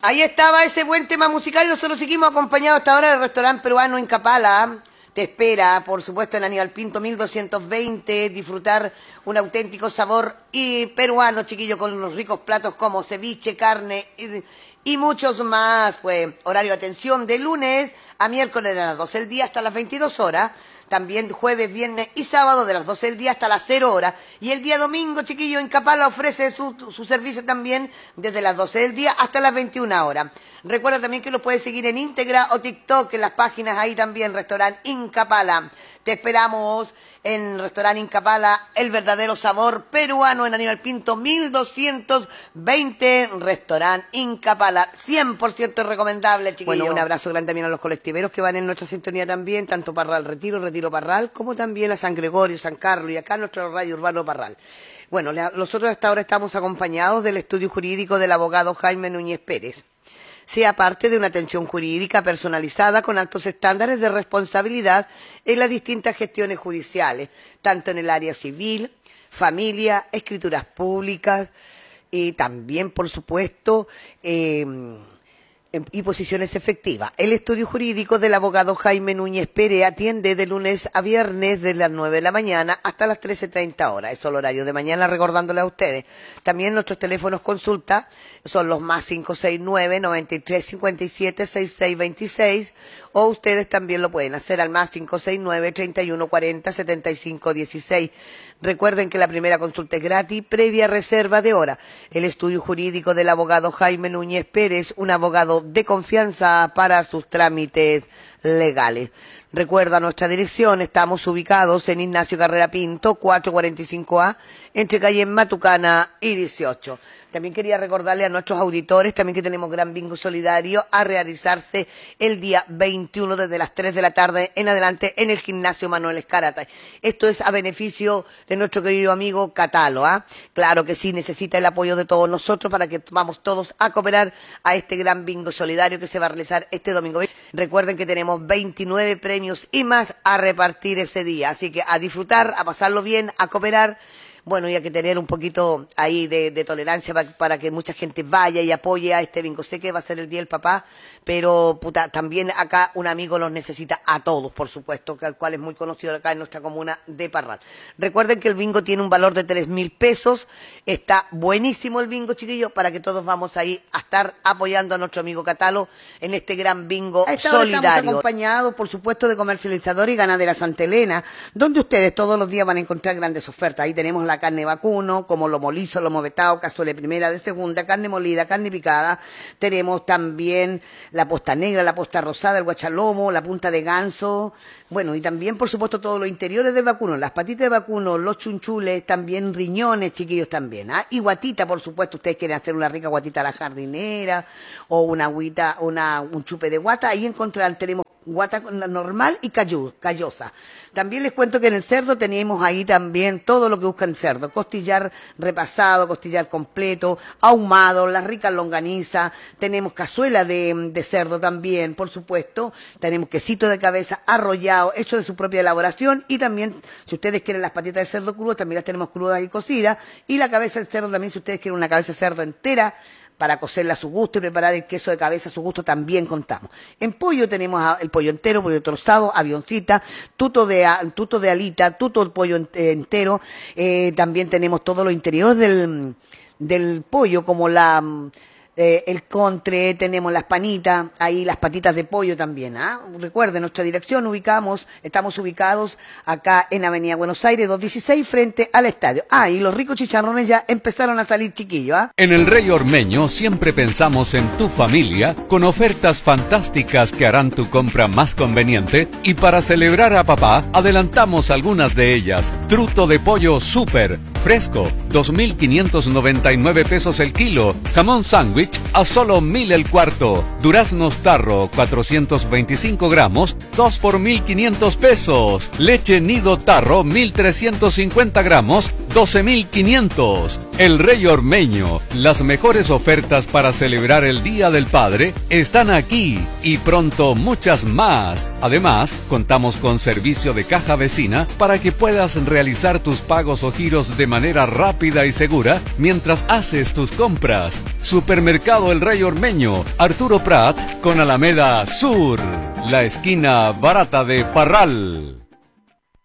Ahí estaba ese buen tema musical y nosotros seguimos acompañados hasta ahora del restaurante peruano Incapala. Te espera, por supuesto, en Aníbal Pinto 1220, disfrutar un auténtico sabor y peruano, chiquillo, con unos ricos platos como ceviche, carne y muchos más. Pues horario de atención de lunes a miércoles de las 12 del día hasta las 22 horas. También jueves, viernes y sábado de las 12 del día hasta las 0 horas. Y el día domingo, chiquillo, Incapala ofrece su servicio también desde las 12 del día hasta las 21 horas. Recuerda también que lo puedes seguir en Íntegra o TikTok, en las páginas ahí también, Restaurante Incapala. Te esperamos en Restaurante Incapala, el verdadero sabor peruano en Aníbal Pinto 1220, Restaurante Incapala, 100% recomendable, chiquillo. Bueno, un abrazo grande también a los colectiveros que van en nuestra sintonía también, tanto Parral Retiro, Retiro Parral, como también a San Gregorio, San Carlos y acá nuestro radio urbano Parral. Bueno, nosotros hasta ahora estamos acompañados del estudio jurídico del abogado Jaime Núñez Pérez. Sea parte de una atención jurídica personalizada con altos estándares de responsabilidad en las distintas gestiones judiciales, tanto en el área civil, familia, escrituras públicas y también, por supuesto, y posiciones efectivas. El estudio jurídico del abogado Jaime Núñez Pérez atiende de lunes a viernes desde las 9 de la mañana hasta las 13:30 horas. Eso es el horario de mañana, recordándole a ustedes. También nuestros teléfonos consulta son los más 569-9357-6626 o ustedes también lo pueden hacer al más 569-3140-7516. Recuerden que la primera consulta es gratis, previa reserva de hora. El estudio jurídico del abogado Jaime Núñez Pérez, un abogado de confianza para sus trámites legales. Recuerda nuestra dirección, estamos ubicados en Ignacio Carrera Pinto, 445A, entre calle Matucana y 18. También quería recordarle a nuestros auditores también que tenemos gran bingo solidario a realizarse el día 21 desde las 3 de la tarde en adelante en el gimnasio Manuel Escarata. Esto es a beneficio de nuestro querido amigo Catalo, ¿ah? Claro que sí, necesita el apoyo de todos nosotros para que vamos todos a cooperar a este gran bingo solidario que se va a realizar este domingo. Recuerden que tenemos 29 premios y más a repartir ese día, así que a disfrutar, a pasarlo bien, a cooperar. Bueno, y hay que tener un poquito ahí de tolerancia para que mucha gente vaya y apoye a este bingo. Sé que va a ser el Día del Papá, pero también acá un amigo los necesita a todos, por supuesto, que al cual es muy conocido acá en nuestra comuna de Parral. Recuerden que el bingo tiene un valor de 3.000 pesos. Está buenísimo el bingo, chiquillos, para que todos vamos ahí a estar apoyando a nuestro amigo Catalo en este gran bingo solidario. Estamos acompañados, por supuesto, de Comercializadora y Ganadera Santa Elena, donde ustedes todos los días van a encontrar grandes ofertas. Ahí tenemos la carne vacuno, como lomo liso, lomo vetado, cazuela de primera, de segunda, carne molida, carne picada. Tenemos también la posta negra, la posta rosada, el guachalomo, la punta de ganso. Bueno, y también, por supuesto, todos los interiores del vacuno, las patitas de vacuno, los chunchules, también riñones, chiquillos, también. ¿Ah? Y guatita, por supuesto, ustedes quieren hacer una rica guatita a la jardinera o una agüita, un chupe de guata. Ahí encontrarán, tenemos guata normal y callosa. También les cuento que en el cerdo tenemos ahí también todo lo que busca el cerdo. Costillar repasado, costillar completo, ahumado, las ricas longanizas. Tenemos cazuela de cerdo también, por supuesto. Tenemos quesito de cabeza arrollado, hecho de su propia elaboración. Y también, si ustedes quieren las patitas de cerdo crudas, también las tenemos crudas y cocidas. Y la cabeza del cerdo también, si ustedes quieren una cabeza de cerdo entera, para cocerla a su gusto y preparar el queso de cabeza a su gusto, también contamos. En pollo tenemos el pollo entero, pollo trozado, avioncita, tuto de alita, tuto el pollo entero. También tenemos todos los interiores del pollo, como el contre, tenemos las panitas, ahí las patitas de pollo también. Recuerden, nuestra dirección estamos ubicados acá en Avenida Buenos Aires 216 frente al estadio. Y los ricos chicharrones ya empezaron a salir, chiquillos. En el Rey Ormeño siempre pensamos en tu familia con ofertas fantásticas que harán tu compra más conveniente, y para celebrar a papá adelantamos algunas de ellas. Truto de pollo súper fresco, 2.599 pesos el kilo. Jamón sándwich a solo 1.000 el cuarto. Duraznos tarro, 425 gramos, 2 por 1.500 pesos. Leche nido tarro, 1.350 gramos, 12.500. El Rey Ormeño. Las mejores ofertas para celebrar el Día del Padre están aquí y pronto muchas más. Además, contamos con servicio de caja vecina para que puedas realizar tus pagos o giros de manera rápida y segura mientras haces tus compras. Supermercado El Rey Ormeño, Arturo Prat con Alameda Sur, la esquina barata de Parral.